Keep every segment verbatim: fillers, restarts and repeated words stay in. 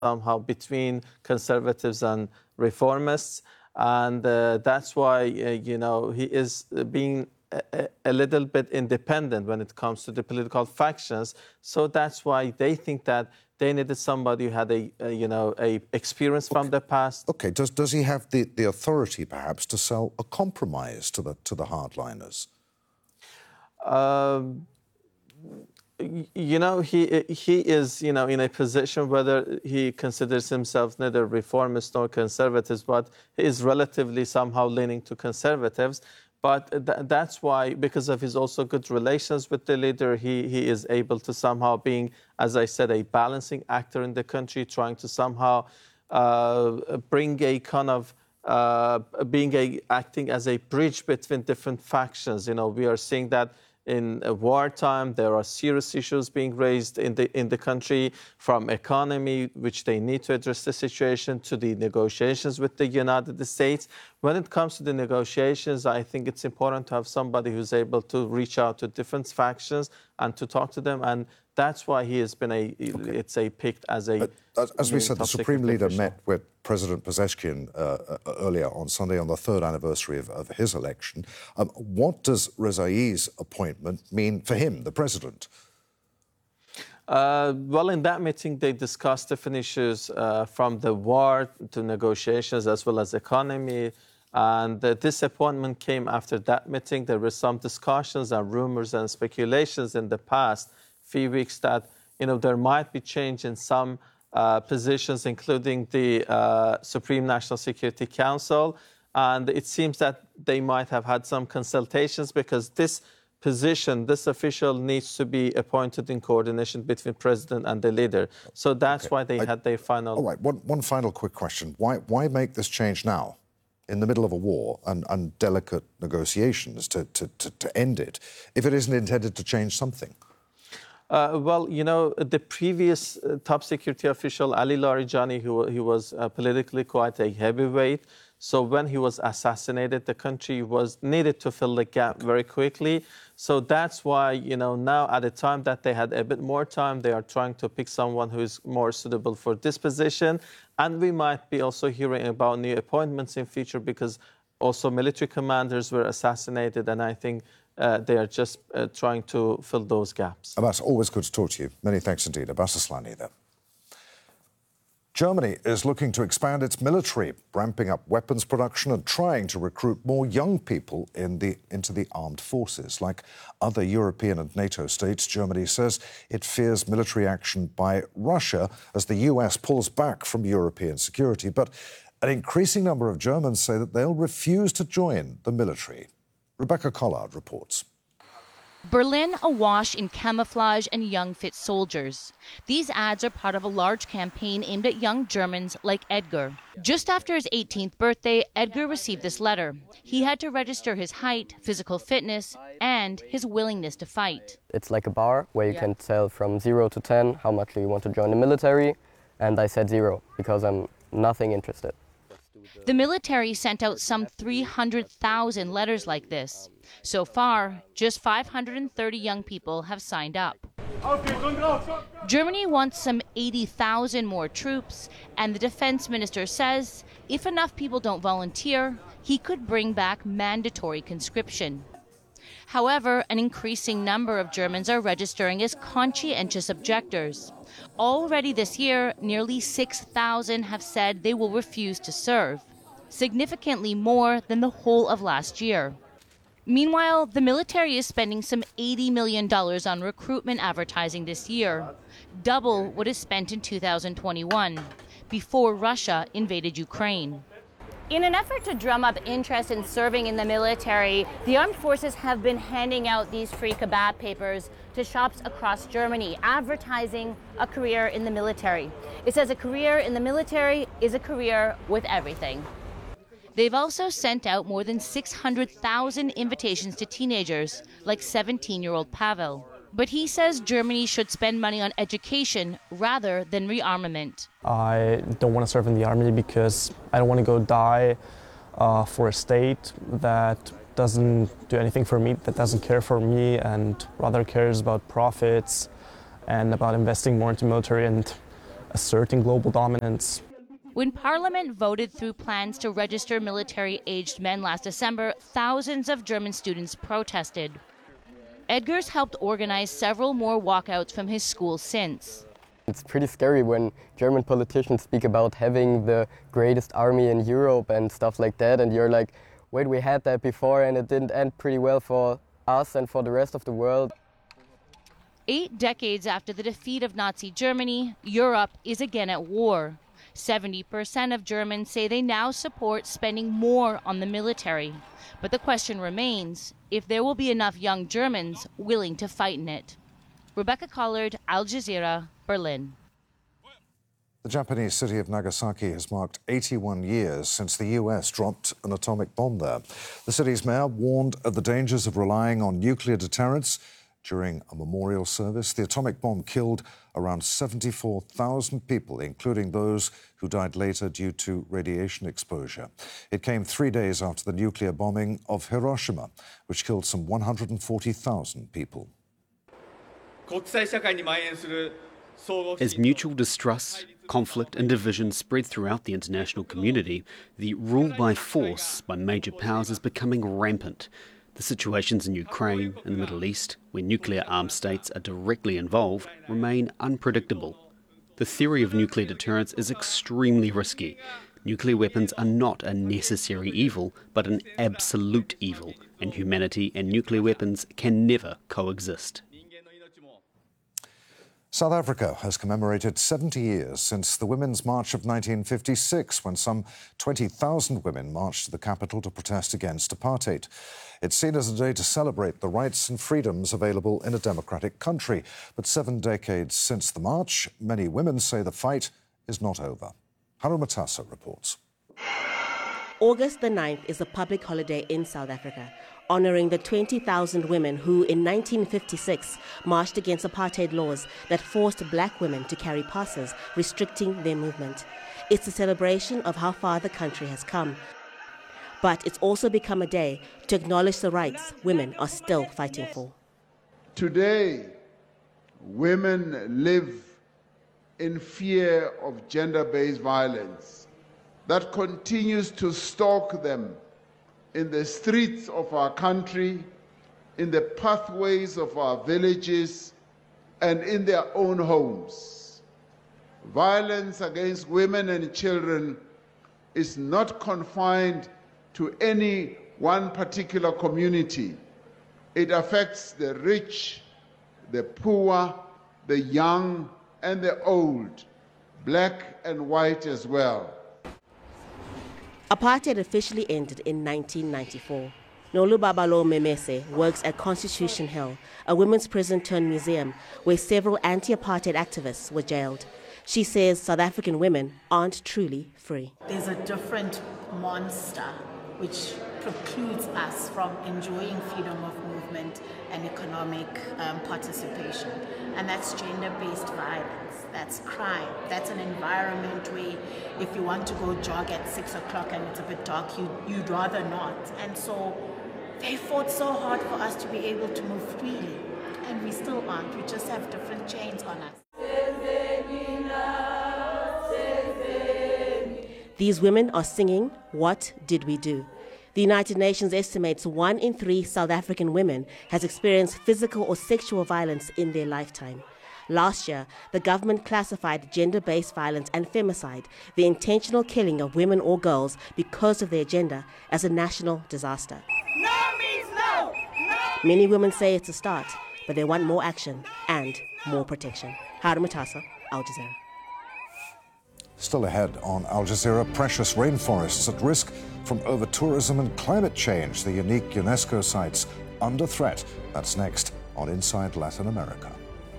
somehow between conservatives and reformists. And uh, that's why, uh, you know, he is being a, a little bit independent when it comes to the political factions. So that's why they think that they needed somebody who had a, a you know, a experience okay. from the past. Okay, does, does he have the, the authority, perhaps, to sell a compromise to the, to the hardliners? Um, you know, he he is, you know, in a position whether he considers himself neither reformist nor conservatives, but he is relatively somehow leaning to conservatives. But th that's why, because of his also good relations with the leader, he, he is able to somehow being, as I said, a balancing actor in the country, trying to somehow uh, bring a kind of uh, being a acting as a bridge between different factions. You know, we are seeing that in wartime, there are serious issues being raised in the in the country, from economy, which they need to address the situation, to the negotiations with the United States. When it comes to the negotiations, I think it's important to have somebody who's able to reach out to different factions and to talk to them, and that's why he has been a, okay. it's a picked as a... Uh, as, as we said, the Supreme Leader official. met with President Pezeshkian uh, uh, earlier on Sunday on the third anniversary of, of his election. Um, what does Rezai's appointment mean for him, the president? Uh, well, in that meeting, they discussed different issues uh, from the war to negotiations as well as economy. And uh, this appointment came after that meeting. There were some discussions and rumors and speculations in the past few weeks that, you know, there might be change in some uh, positions, including the uh, Supreme National Security Council. And it seems that they might have had some consultations, because this position, this official needs to be appointed in coordination between president and the leader. So that's okay. why they I, had their final... All right, one, one final quick question. Why, why make this change now, in the middle of a war and, and delicate negotiations to, to, to, to end it, if it isn't intended to change something? Uh, well, you know, the previous uh, top security official, Ali Larijani, who he was uh, politically quite a heavyweight. So when he was assassinated, the country was needed to fill the gap very quickly. So that's why, you know, now at the time that they had a bit more time, they are trying to pick someone who is more suitable for this position. And we might be also hearing about new appointments in future, because also military commanders were assassinated, and I think uh, they are just uh, trying to fill those gaps. Abbas, always good to talk to you. Many thanks indeed. Abbas Aslani there. Germany is looking to expand its military, ramping up weapons production and trying to recruit more young people in the, into the armed forces. Like other European and NATO states, Germany says it fears military action by Russia as the U S pulls back from European security. But an increasing number of Germans say that they'll refuse to join the military. Rebecca Collard reports. Berlin awash in camouflage and young fit soldiers. These ads are part of a large campaign aimed at young Germans like Edgar. Just after his eighteenth birthday, Edgar received this letter. He had to register his height, physical fitness, and his willingness to fight. It's like a bar where you yeah. can tell from zero to ten how much do you want to join the military, and I said zero because I'm nothing interested. The military sent out some three hundred thousand letters like this. So far, just five hundred thirty young people have signed up. Germany wants some eighty thousand more troops, and the defense minister says if enough people don't volunteer, he could bring back mandatory conscription. However, an increasing number of Germans are registering as conscientious objectors. Already this year, nearly six thousand have said they will refuse to serve, significantly more than the whole of last year. Meanwhile, the military is spending some eighty million dollars on recruitment advertising this year, double what is spent in two thousand twenty-one, before Russia invaded Ukraine. In an effort to drum up interest in serving in the military, the armed forces have been handing out these free kebab papers to shops across Germany, advertising a career in the military. It says a career in the military is a career with everything. They've also sent out more than six hundred thousand invitations to teenagers, like seventeen-year-old Pavel. But he says Germany should spend money on education rather than rearmament. I don't want to serve in the army because I don't want to go die uh, for a state that doesn't do anything for me, that doesn't care for me, and rather cares about profits and about investing more into military and asserting global dominance. When Parliament voted through plans to register military-aged men last December, thousands of German students protested. Edgars helped organize several more walkouts from his school since. It's pretty scary when German politicians speak about having the greatest army in Europe and stuff like that, and you're like, wait, we had that before and it didn't end pretty well for us and for the rest of the world. Eight decades after the defeat of Nazi Germany, Europe is again at war. seventy percent of Germans say they now support spending more on the military. But the question remains if there will be enough young Germans willing to fight in it. Rebecca Collard, Al Jazeera, Berlin. The Japanese city of Nagasaki has marked eighty-one years since the U S dropped an atomic bomb there. The city's mayor warned of the dangers of relying on nuclear deterrence. During a memorial service, the atomic bomb killed around seventy-four thousand people, including those who died later due to radiation exposure. It came three days after the nuclear bombing of Hiroshima, which killed some one hundred forty thousand people. As mutual distrust, conflict and division spread throughout the international community, the rule by force by major powers is becoming rampant. The situations in Ukraine and the Middle East, where nuclear-armed states are directly involved, remain unpredictable. The theory of nuclear deterrence is extremely risky. Nuclear weapons are not a necessary evil, but an absolute evil, and humanity and nuclear weapons can never coexist. South Africa has commemorated seventy years since the Women's March of nineteen fifty-six, when some twenty thousand women marched to the capital to protest against apartheid. It's seen as a day to celebrate the rights and freedoms available in a democratic country. But seven decades since the march, many women say the fight is not over. Haru Matasa reports. August the ninth is a public holiday in South Africa, honouring the twenty thousand women who, in nineteen fifty-six, marched against apartheid laws that forced black women to carry passes, restricting their movement. It's a celebration of how far the country has come. But it's also become a day to acknowledge the rights women are still fighting for. Today, women live in fear of gender-based violence that continues to stalk them in the streets of our country, in the pathways of our villages, and in their own homes. Violence against women and children is not confined to any one particular community. It affects the rich, the poor, the young, and the old, black and white as well. Apartheid officially ended in nineteen ninety-four. Nolubabalo Memese works at Constitution Hill, a women's prison turned museum where several anti-apartheid activists were jailed. She says South African women aren't truly free. There's a different monster which precludes us from enjoying freedom of movement and economic um, participation. And that's gender-based violence, that's crime, that's an environment where if you want to go jog at six o'clock and it's a bit dark, you, you'd rather not. And so they fought so hard for us to be able to move freely, and we still aren't, we just have different chains on us. These women are singing, "What Did We Do?" The United Nations estimates one in three South African women has experienced physical or sexual violence in their lifetime. Last year, the government classified gender-based violence and femicide, the intentional killing of women or girls because of their gender, as a national disaster. No means no! No! Many women say it's a start, but they want more action and more protection. Haru Matasa, Al Jazeera. Still ahead on Al Jazeera, precious rainforests at risk from over-tourism and climate change. The unique UNESCO sites under threat. That's next on Inside Latin America.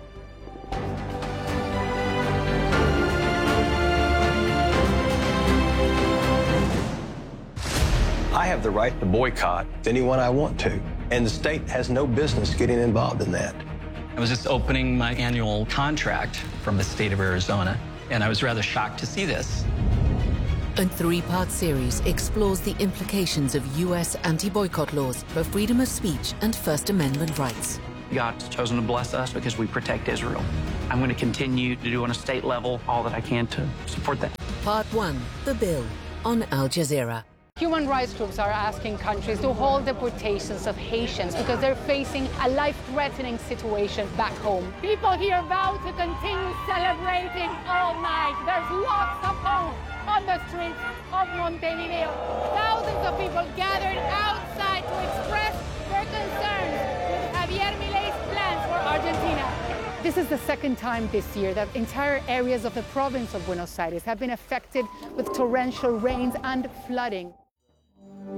I have the right to boycott anyone I want to, and the state has no business getting involved in that. I was just opening my annual contract from the state of Arizona, and I was rather shocked to see this. A three-part series explores the implications of U S anti-boycott laws for freedom of speech and First Amendment rights. God's chosen to bless us because we protect Israel. I'm going to continue to do on a state level all that I can to support that. Part one, The Bill, on Al Jazeera. Human rights groups are asking countries to halt deportations of Haitians because they're facing a life-threatening situation back home. People here vow to continue celebrating all night. There's lots of hope on the streets of Montevideo. Thousands of people gathered outside to express their concerns with Javier Milei's plans for Argentina. This is the second time this year that entire areas of the province of Buenos Aires have been affected with torrential rains and flooding.